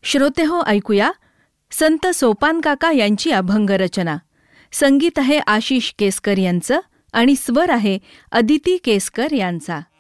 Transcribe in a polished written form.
श्रोतेहो, ऐकूया संत सोपान काका यांची अभंगरचना. संगीत आहे आशिष केसकर यांचं आणि स्वर आहे अदिती केसकर यांचा.